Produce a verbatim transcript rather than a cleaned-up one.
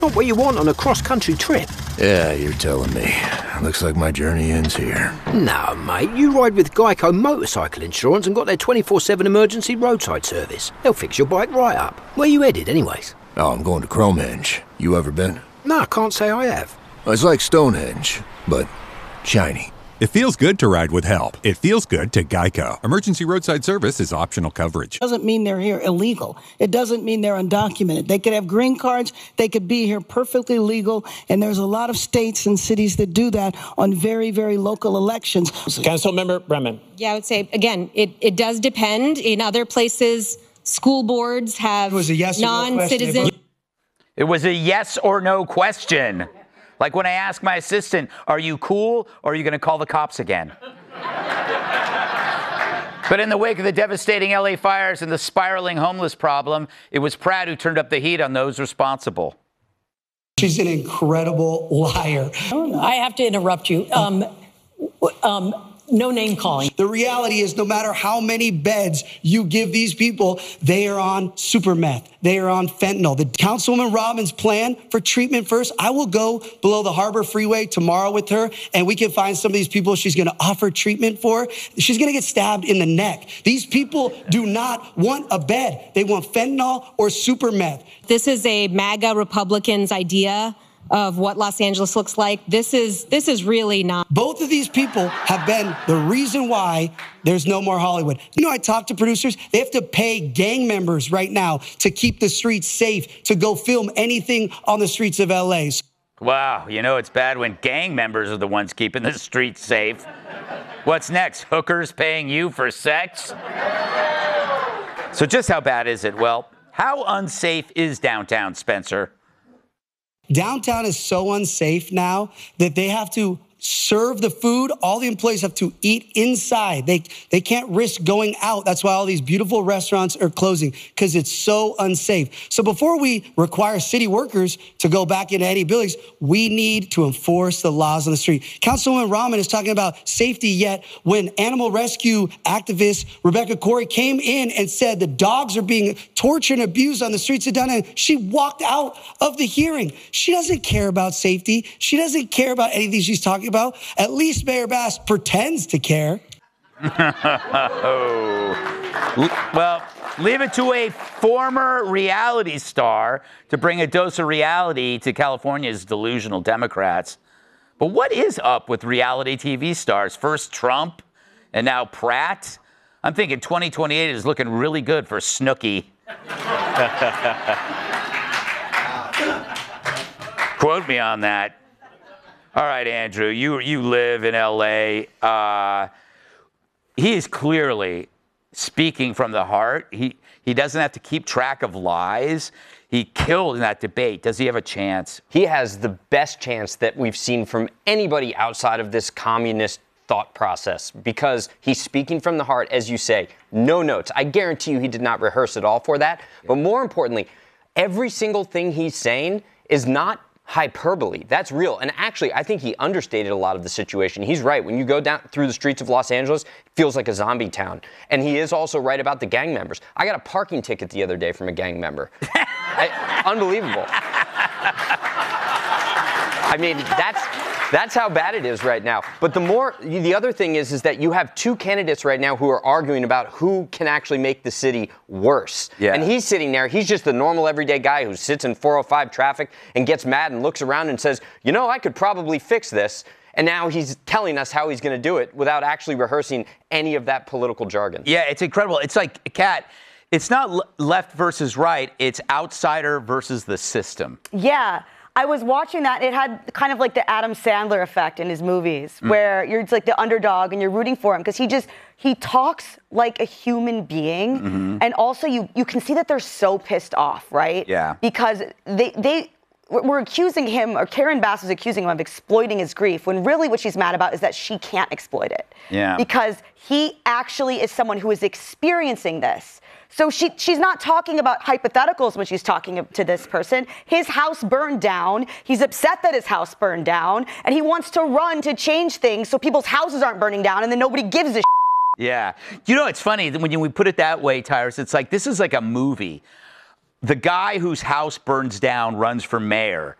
Not what you want on a cross-country trip. Yeah, you're telling me. Looks like my journey ends here. No, mate. You ride with Geico Motorcycle Insurance and got their twenty-four seven emergency roadside service. They'll fix your bike right up. Where you headed, anyways? Oh, I'm going to Cromenge. You ever been? No, I can't say I have. It's like Stonehenge, but shiny. It feels good to ride with help. It feels good to Geico. Emergency roadside service is optional coverage. Doesn't mean they're here illegal. It doesn't mean they're undocumented. They could have green cards. They could be here perfectly legal. And there's a lot of states and cities that do that on very, very local elections. Councilmember Bremen. Yeah, I would say, again, it, it does depend. In other places, school boards have yes non-citizen. It was a yes or no question. Like when I ask my assistant, are you cool or are you going to call the cops again? But in the wake of the devastating L A fires and the spiraling homeless problem, it was Pratt who turned up the heat on those responsible. She's an incredible liar. I have to interrupt you. Um, um, no name calling. The reality is no matter how many beds you give these people, they are on super meth. They are on fentanyl. The Councilwoman Robbins' plan for treatment first, I will go below the Harbor Freeway tomorrow with her, and we can find some of these people she's going to offer treatment for. She's going to get stabbed in the neck. These people do not want a bed. They want fentanyl or super meth. This is a MAGA Republicans' idea of what Los Angeles looks like. This is this is really not. Both of these people have been the reason why there's no more Hollywood. You know, I talked to producers. They have to pay gang members right now to keep the streets safe, to go film anything on the streets of L A. Wow, you know it's bad when gang members are the ones keeping the streets safe. What's next? Hookers paying you for sex? So just how bad is it? Well, how unsafe is downtown, Spencer? Downtown is so unsafe now that they have to serve the food. All the employees have to eat inside. They they can't risk going out. That's why all these beautiful restaurants are closing, because it's so unsafe. So before we require city workers to go back into any buildings, we need to enforce the laws on the street. Councilwoman Rahman is talking about safety, yet when animal rescue activist Rebecca Corey came in and said the dogs are being tortured and abused on the streets of downtown, she walked out of the hearing. She doesn't care about safety. She doesn't care about anything she's talking about. About. At least Mayor Bass pretends to care. Well, leave it to a former reality star to bring a dose of reality to California's delusional Democrats. But what is up with reality T V stars? First Trump and now Pratt. I'm thinking twenty twenty-eight is looking really good for Snooki. Quote me on that. All right, Andrew, you you live in L A. Uh, he is clearly speaking from the heart. He he doesn't have to keep track of lies. He killed in that debate. Does he have a chance? He has the best chance that we've seen from anybody outside of this communist thought process, because he's speaking from the heart, as you say, no notes. I guarantee you he did not rehearse at all for that. But more importantly, every single thing he's saying is not hyperbole. That's real. And actually, I think he understated a lot of the situation. He's right. When you go down through the streets of Los Angeles, it feels like a zombie town. And he is also right about the gang members. I got a parking ticket the other day from a gang member. I, unbelievable. I mean, that's that's how bad it is right now. But the more, the other thing is, is that you have two candidates right now who are arguing about who can actually make the city worse. Yeah. And he's sitting there, he's just the normal everyday guy who sits in four oh five traffic and gets mad and looks around and says, you know, I could probably fix this. And now he's telling us how he's going to do it without actually rehearsing any of that political jargon. Yeah, it's incredible. It's like, Kat, it's not left versus right. It's outsider versus the system. Yeah. I was watching that. It had kind of like the Adam Sandler effect in his movies, mm. where you're like the underdog and you're rooting for him because he just, he talks like a human being. Mm-hmm. And also you, you can see that they're so pissed off, right? Yeah. Because they, they, we're accusing him, or Karen Bass is accusing him of exploiting his grief, when really what she's mad about is that she can't exploit it. Yeah. Because he actually is someone who is experiencing this. So she she's not talking about hypotheticals when she's talking to this person. His house burned down. He's upset that his house burned down, and he wants to run to change things so people's houses aren't burning down, and then nobody gives a shit. Yeah. You know, it's funny when you, we put it that way, Tyrus. It's like, this is like a movie. the guy whose house burns down runs for mayor